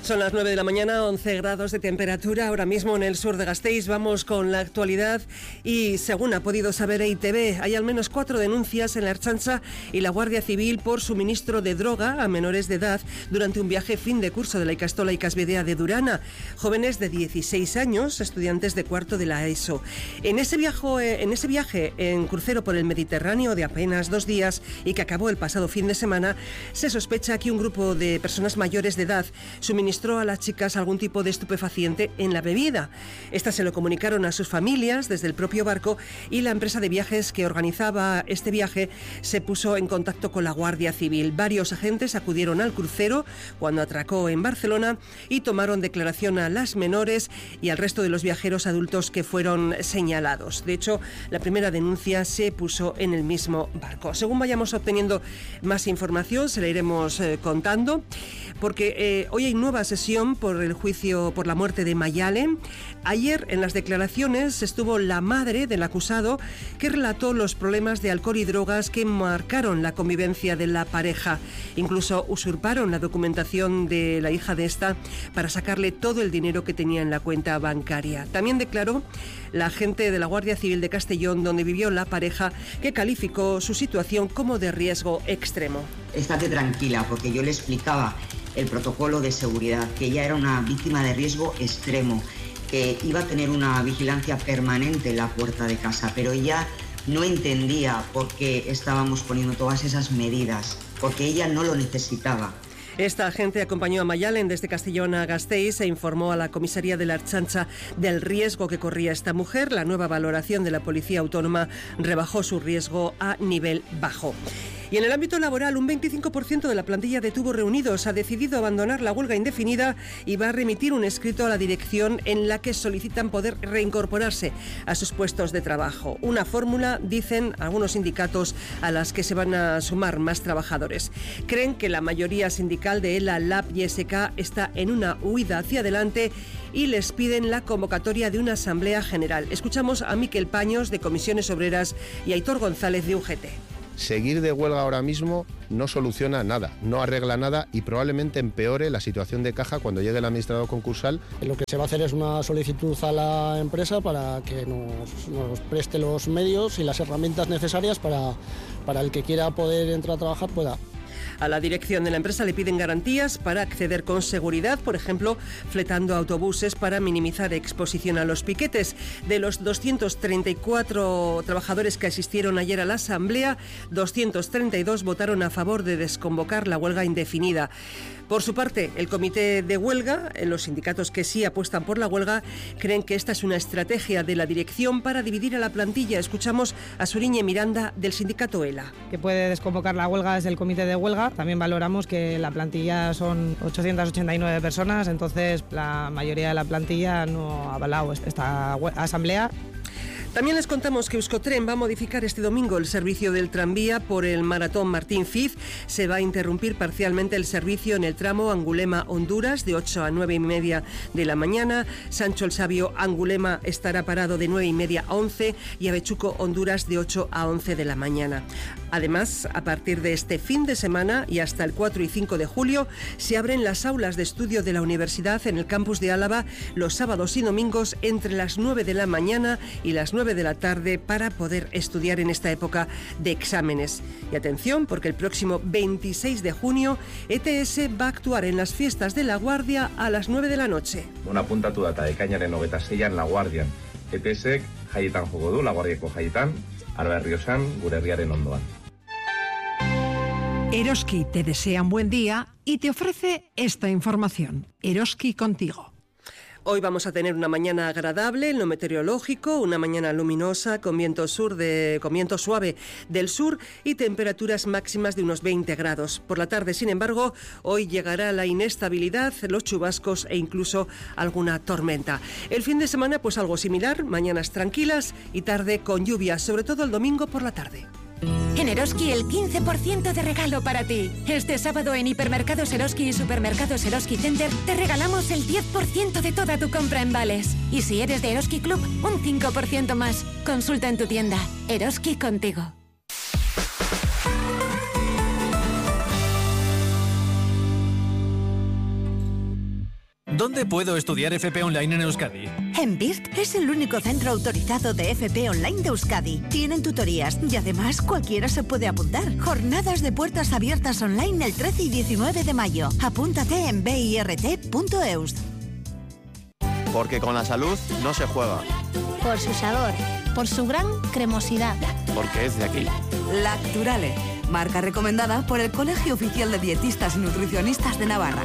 Son las 9 de la mañana, 11 grados de temperatura ahora mismo en el sur de Gasteiz. Vamos con la actualidad y según ha podido saber EITB, hay al menos 4 denuncias en la Ertzaintza y la Guardia Civil por suministro de droga a menores de edad durante un viaje fin de curso de la Ikastola Ikasbidea de Durana. Jóvenes de 16 años, estudiantes de cuarto de la ESO. En ese viaje en crucero por el Mediterráneo de apenas 2 días y que acabó el pasado fin de semana, se sospecha que un grupo de personas mayores de edad suministró a las chicas algún tipo de estupefaciente en la bebida. Estas se lo comunicaron a sus familias desde el propio barco y la empresa de viajes que organizaba este viaje se puso en contacto con la Guardia Civil. Varios agentes acudieron al crucero cuando atracó en Barcelona y tomaron declaración a las menores y al resto de los viajeros adultos que fueron señalados. De hecho, la primera denuncia se puso en el mismo barco. Según vayamos obteniendo más información, se la iremos contando, porque hoy hay nueva sesión por el juicio por la muerte de Mayalen. Ayer, en las declaraciones, estuvo la madre del acusado, que relató los problemas de alcohol y drogas que marcaron la convivencia de la pareja. Incluso usurparon la documentación de la hija de esta para sacarle todo el dinero que tenía en la cuenta bancaria. También declaró la agente de la Guardia Civil de Castellón, donde vivió la pareja, que calificó su situación como de riesgo extremo. Estate tranquila, porque yo le explicaba el protocolo de seguridad, que ella era una víctima de riesgo extremo, que iba a tener una vigilancia permanente en la puerta de casa, pero ella no entendía por qué estábamos poniendo todas esas medidas, porque ella no lo necesitaba. Esta agente acompañó a Mayalen desde Castellón a Gasteiz e informó a la comisaría de la Ertzaintza del riesgo que corría esta mujer. La nueva valoración de la Policía Autónoma rebajó su riesgo a nivel bajo. Y en el ámbito laboral, un 25% de la plantilla de Tubos Reunidos ha decidido abandonar la huelga indefinida y va a remitir un escrito a la dirección en la que solicitan poder reincorporarse a sus puestos de trabajo. Una fórmula, dicen algunos sindicatos, a las que se van a sumar más trabajadores. Creen que la mayoría sindical de ELA, LAB y SK está en una huida hacia adelante y les piden la convocatoria de una asamblea general. Escuchamos a Miquel Paños, de Comisiones Obreras, y a Aitor González, de UGT. Seguir de huelga ahora mismo no soluciona nada, no arregla nada y probablemente empeore la situación de caja cuando llegue el administrador concursal. Lo que se va a hacer es una solicitud a la empresa para que nos preste los medios y las herramientas necesarias para el que quiera poder entrar a trabajar pueda. A la dirección de la empresa le piden garantías para acceder con seguridad, por ejemplo, fletando autobuses para minimizar exposición a los piquetes. De los 234 trabajadores que asistieron ayer a la asamblea, 232 votaron a favor de desconvocar la huelga indefinida. Por su parte, el comité de huelga, los sindicatos que sí apuestan por la huelga, creen que esta es una estrategia de la dirección para dividir a la plantilla. Escuchamos a Suriñe Miranda, del sindicato ELA. Que puede desconvocar la huelga es el comité de huelga. También valoramos que la plantilla son 889 personas, entonces la mayoría de la plantilla no ha avalado esta asamblea. También les contamos que Euskotren va a modificar este domingo el servicio del tranvía por el Maratón Martín Fiz. Se va a interrumpir parcialmente el servicio en el tramo Angulema-Honduras de 8 a 9 y media de la mañana. Sancho el Sabio Angulema estará parado de 9 y media a 11 y Avechuco-Honduras de 8 a 11 de la mañana. Además, a partir de este fin de semana y hasta el 4 y 5 de julio, se abren las aulas de estudio de la universidad en el campus de Álava los sábados y domingos entre las 9 de la mañana y las 9 de la tarde para poder estudiar en esta época de exámenes. Y atención, porque el próximo 26 de junio ETS va a actuar en las fiestas de La Guardia a las 9 de la noche. Una puntatu data ekainaren 26 en La Guardia. ETSek jaietan joko du, La Guardiako jaietan, Arba Herriosan, gure herriaren ondoan. Eroski te desea un buen día y te ofrece esta información. Eroski contigo. Hoy vamos a tener una mañana agradable en lo meteorológico, una mañana luminosa con viento suave del sur y temperaturas máximas de unos 20 grados. Por la tarde, sin embargo, hoy llegará la inestabilidad, los chubascos e incluso alguna tormenta. El fin de semana, pues algo similar, mañanas tranquilas y tarde con lluvia, sobre todo el domingo por la tarde. En Eroski el 15% de regalo para ti. Este sábado en Hipermercados Eroski y Supermercados Eroski Center te regalamos el 10% de toda tu compra en vales. Y si eres de Eroski Club, un 5% más. Consulta en tu tienda. Eroski contigo. ¿Dónde puedo estudiar FP Online en Euskadi? En BIRT es el único centro autorizado de FP Online de Euskadi. Tienen tutorías y además cualquiera se puede apuntar. Jornadas de puertas abiertas online el 13 y 19 de mayo. Apúntate en birt.eus. Porque con la salud no se juega. Por su sabor, por su gran cremosidad. Porque es de aquí. Lacturale, marca recomendada por el Colegio Oficial de Dietistas y Nutricionistas de Navarra.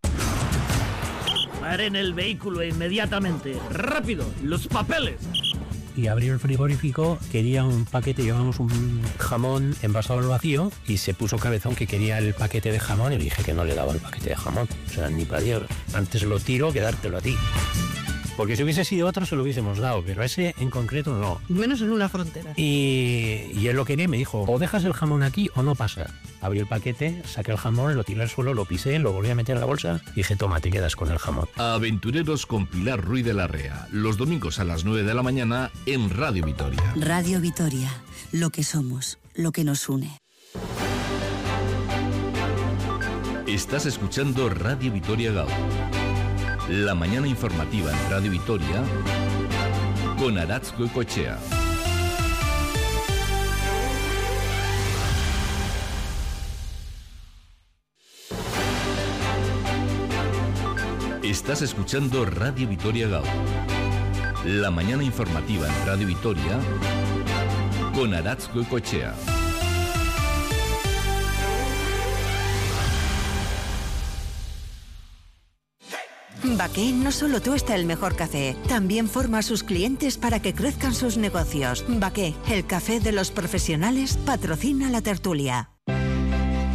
Paren el vehículo inmediatamente. ¡Rápido! ¡Los papeles! Y abrió el frigorífico, quería un paquete, llevamos un jamón envasado al vacío y se puso cabezón que quería el paquete de jamón y le dije que no le daba el paquete de jamón. O sea, ni para Dios. Antes lo tiro que dártelo a ti. Porque si hubiese sido otro se lo hubiésemos dado, pero ese en concreto no. Menos en una frontera. Y él lo quería y me dijo, o dejas el jamón aquí o no pasa. Abrí el paquete, saqué el jamón, lo tiré al suelo, lo pisé, lo volví a meter en la bolsa y dije, toma, te quedas con el jamón. Aventureros con Pilar Ruiz de la Rea, los domingos a las 9 de la mañana en Radio Vitoria. Radio Vitoria, lo que somos, lo que nos une. Estás escuchando Radio Vitoria Gau. La mañana informativa en Radio Vitoria con Aratz Goicoechea. Estás escuchando Radio Vitoria Gau. La mañana informativa en Radio Vitoria con Aratz Goicoechea. Baqué no solo tuesta el mejor café, también forma a sus clientes para que crezcan sus negocios. Baqué, el café de los profesionales, patrocina la tertulia.